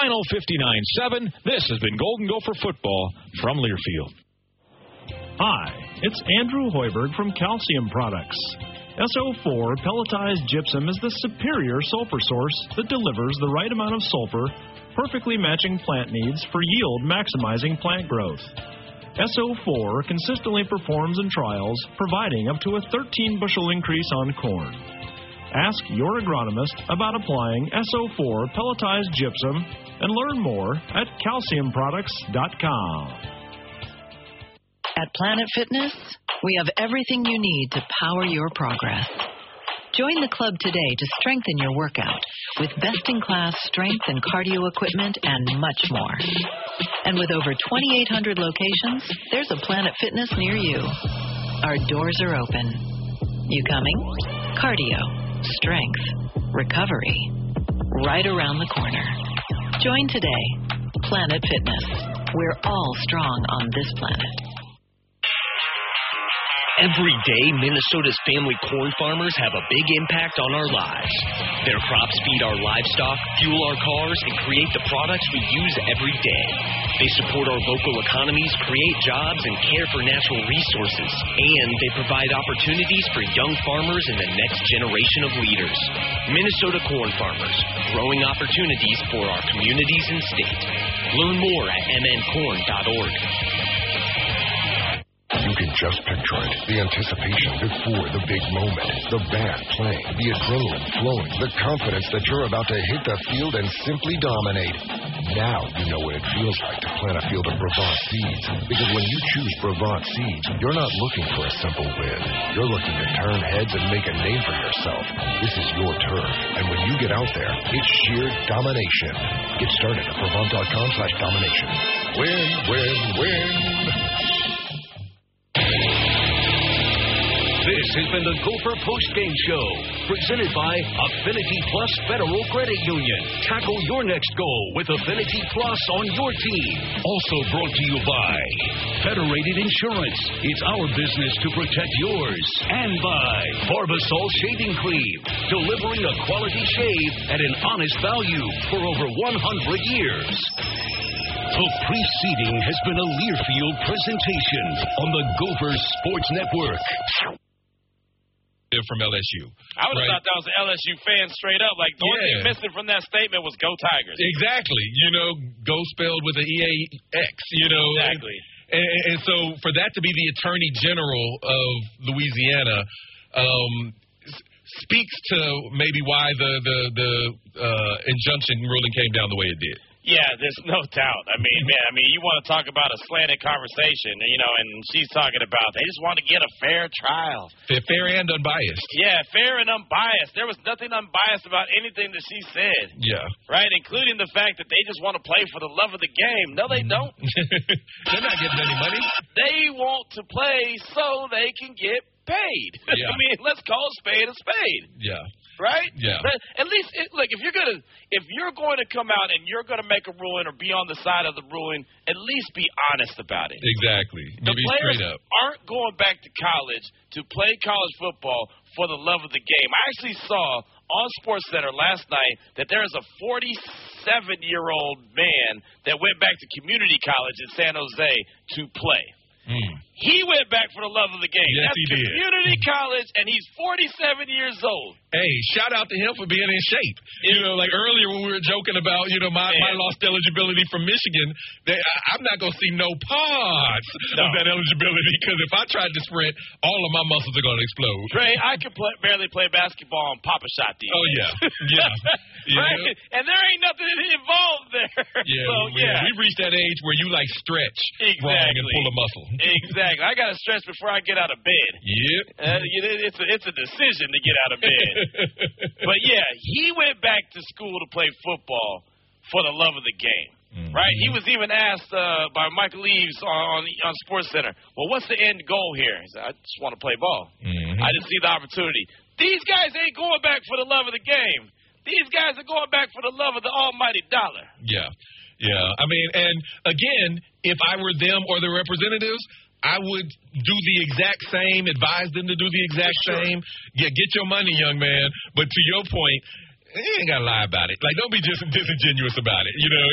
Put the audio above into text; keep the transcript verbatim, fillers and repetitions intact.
Final fifty-nine seven, this has been Golden Gopher Football from Learfield. Hi, it's Andrew Hoiberg from Calcium Products. S O four pelletized gypsum is the superior sulfur source that delivers the right amount of sulfur, perfectly matching plant needs for yield-maximizing plant growth. S O four consistently performs in trials, providing up to a thirteen bushel increase on corn. Ask your agronomist about applying S O four pelletized gypsum and learn more at calcium products dot com. At Planet Fitness, we have everything you need to power your progress. Join the club today to strengthen your workout with best-in-class strength and cardio equipment and much more. And with over twenty-eight hundred locations, there's a Planet Fitness near you. Our doors are open. You coming? Cardio, strength, recovery, right around the corner. Join today. Planet Fitness. We're all strong on this planet. Every day, Minnesota's family corn farmers have a big impact on our lives. Their crops feed our livestock, fuel our cars, and create the products we use every day. They support our local economies, create jobs, and care for natural resources. And they provide opportunities for young farmers and the next generation of leaders. Minnesota corn farmers, growing opportunities for our communities and state. Learn more at m n corn dot org. You can just picture it. The anticipation before the big moment. The band playing, the adrenaline flowing, the confidence that you're about to hit the field and simply dominate. Now you know what it feels like to plant a field of Brevant seeds. Because when you choose Brevant seeds, you're not looking for a simple win. You're looking to turn heads and make a name for yourself. This is your turn. And when you get out there, it's sheer domination. Get started at Brevant dot com slash domination. Win, win, win. This has been the Gopher Post-Game Show, presented by Affinity Plus Federal Credit Union. Tackle your next goal with Affinity Plus on your team. Also brought to you by Federated Insurance. It's our business to protect yours. And by Barbasol Shaving Cream, delivering a quality shave at an honest value for over one hundred years. The preceding has been a Learfield presentation on the Gopher Sports Network. From L S U. I would have right? thought that was an L S U fan straight up. Like, the only yeah. thing missing from that statement was Go Tigers. Exactly. You know, Go spelled with an E A X, you know. Exactly. And, and, and so for that to be the Attorney General of Louisiana um, speaks to maybe why the, the, the uh, injunction ruling came down the way it did. Yeah, there's no doubt. I mean, man, I mean, you want to talk about a slanted conversation, you know, and she's talking about they just want to get a fair trial. Fair, fair and unbiased. Yeah, fair and unbiased. There was nothing unbiased about anything that she said. Yeah. Right, including the fact that they just want to play for the love of the game. No, they don't. They're not getting any money. They want to play so they can get paid. Yeah. I mean, let's call a spade a spade. Yeah. Right? Yeah. But at least, it, look, if you're gonna, if you're going to come out and you're going to make a ruling or be on the side of the ruling, at least be honest about it. Exactly. The Maybe players straight up. aren't going back to college to play college football for the love of the game. I actually saw on SportsCenter last night that there is a forty-seven-year-old man that went back to community college in San Jose to play. Mm. He went back for the love of the game. Yes, That's he did. community college, and he's forty-seven years old. Hey, shout out to him for being in shape. You know, like earlier when we were joking about, you know, my, my lost eligibility from Michigan, they, I, I'm not going to see no parts no. of that eligibility because if I tried to sprint, all of my muscles are going to explode. Trey, I could play, barely play basketball and pop a shot these Oh, yeah. Yeah. Right? Yeah. And there ain't nothing involved there. Yeah, so, yeah. We've reached that age where you, like, stretch exactly. wrong and pull a muscle. Exactly. I got to stretch before I get out of bed. Yep. Uh, it's, a, it's a decision to get out of bed. But, yeah, he went back to school to play football for the love of the game, mm-hmm. right? He was even asked uh, by Michael Eaves on, on SportsCenter, well, what's the end goal here? He said, I just want to play ball. Mm-hmm. I didn't see the opportunity. These guys ain't going back for the love of the game. These guys are going back for the love of the almighty dollar. Yeah, yeah. I mean, and, again, if I were them or the representatives, I would do the exact same, advise them to do the exact sure. same. Yeah, get your money, young man. But to your point, you ain't got to lie about it. Like, don't be just disingenuous about it, you know.